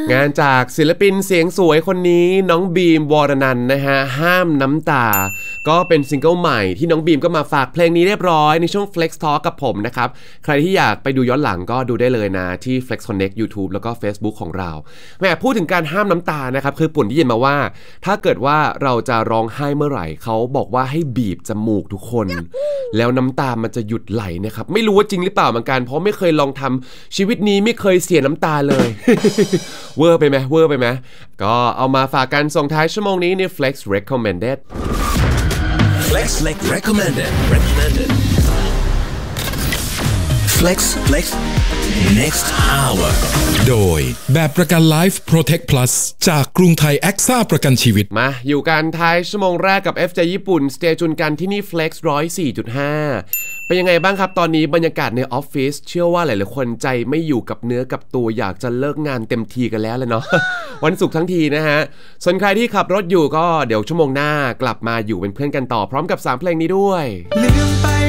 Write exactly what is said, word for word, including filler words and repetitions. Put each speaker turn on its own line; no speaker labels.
งานจากศิลปินเสียงสวยคนนี้น้องบีมวรนันท์นะฮะห้ามน้ำตาก็เป็นซิงเกิลใหม่ที่น้องบีมก็มาฝากเพลงนี้เรียบร้อยในช่วง Flex Talk กับผมนะครับใครที่อยากไปดูย้อนหลังก็ดูได้เลยนะที่ Flex Connect YouTube แล้วก็ Facebook ของเราแหมพูดถึงการห้ามน้ำตานะครับคือปุ่นได้ยินมาว่าถ้าเกิดว่าเราจะร้องไห้เมื่อไหร่เขาบอกว่าให้บีบจมูกทุกคนแล้วน้ำตามันจะหยุดไหลนะครับไม่รู้ว่าจริงหรือเปล่าเหมือนกันเพราะไม่เคยลองทำชีวิตนี้ไม่เคยเสียน้ำตาเลย เวอร์ไปไหมเวอร์ไปไหมก็เอามาฝากกันส่งท้ายชั่วโมงนี้ใน Flex Recommended
Flex Recommended Recommended Flex Flex Next Hour
โดยแบบประกัน Life Protect Plus จากกรุงไทย แอคซ่า ประกันชีวิต
มาอยู่กันท้ายชั่วโมงแรกกับ เอฟ เจ ญี่ปุ่นสเตจุนกันที่นี่ Flex หนึ่งร้อยสี่จุดห้า เป็นยังไงบ้างครับตอนนี้บรรยากาศในออฟฟิศเชื่อว่าหลายๆคนใจไม่อยู่กับเนื้อกับตัวอยากจะเลิกงานเต็มทีกันแล้วเลยเนาะ วันศุกร์ทั้งทีนะฮะส่วนใครที่ขับรถอยู่ก็เดี๋ยวชั่วโมงหน้ากลับมาอยู่เป็นเพื่อนกันต่อพร้อมกับสามเพลงนี้ด้วย